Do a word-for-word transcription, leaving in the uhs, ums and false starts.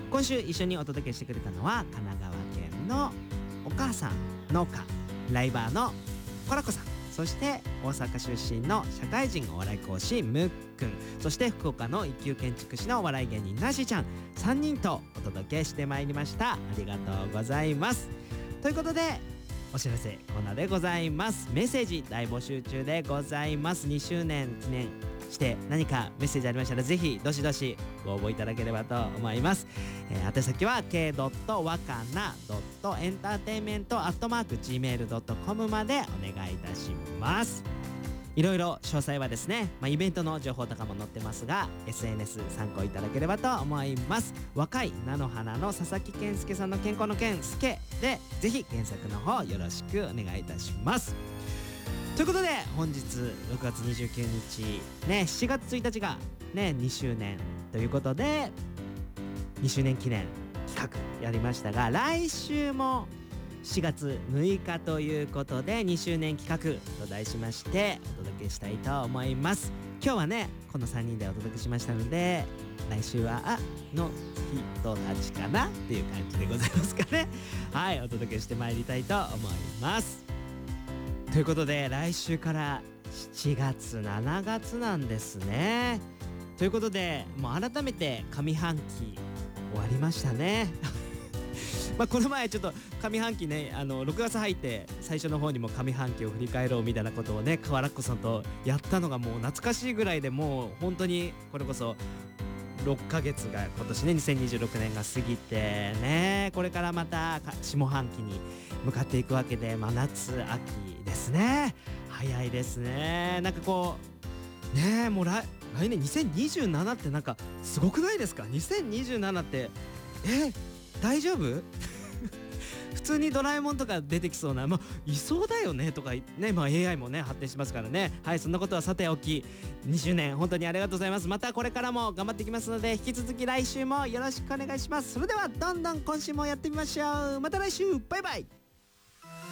今週一緒にお届けしてくれたのは神奈川県のお母さん農家ライバーのコラコさん、そして大阪出身の社会人お笑い講師むっくん、そして福岡の一級建築士のお笑い芸人なしちゃん、さんにんとお届けしてまいりました。ありがとうございます。ということでお知らせコーナーでございます。メッセージ大募集中でございます。にしゅうねん記念して何かメッセージありましたらぜひどしどしご応募いただければと思います。えー、宛先は ケー わかな エンターテインメント アットマーク ジーメール ドットコム までお願いいたします。いろいろ詳細はですね、まあ、イベントの情報とかも載ってますが エスエヌエス 参考いただければと思います。若い菜の花の佐々木健介さんの健康の健介でぜひ検索の方よろしくお願いいたします。ということで本日ろくがつにじゅうくにちね、しちがつついたちがねにしゅうねんということでにしゅうねん記念企画やりましたが、来週もしがつむいかということでにしゅうねん企画と題しましてお届けしたいと思います。今日はねこのさんにんでお届けしましたので、来週はあの人たちかなっていう感じでございますかね。はい、お届けしてまいりたいと思います。ということで来週からしちがつしちがつなんですね。ということでもう改めて上半期終わりましたねまあこの前ちょっと上半期ね、あのろくがつ入って最初の方にも上半期を振り返ろうみたいなことをね川らっこさんとやったのがもう懐かしいぐらいで、もう本当にこれこそろっかげつが今年ねにせんにじゅうろくねんが過ぎてね、これからまた下半期に向かっていくわけで、真夏秋ですね。早いですね。なんかこうねえもう来来年にせんにじゅうななってなんかすごくないですか。にせんにじゅうななってえ大丈夫普通にドラえもんとか出てきそうな、まあいそうだよねとかね、まあ エーアイ もね発展しますからね。はい、そんなことはさておきにじゅうねん本当にありがとうございます。またこれからも頑張っていきますので引き続き来週もよろしくお願いします。それではどんどん今週もやってみましょう。また来週、バイバイ。